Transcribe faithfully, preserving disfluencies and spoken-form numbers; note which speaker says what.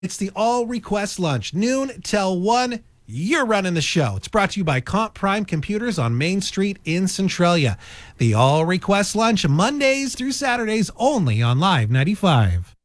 Speaker 1: It's the All Request Lunch, noon till one. You're running the show. It's brought to you by Comp Prime Computers on Main Street in Centralia. The All Request Lunch, Mondays through Saturdays, only on Live ninety-five.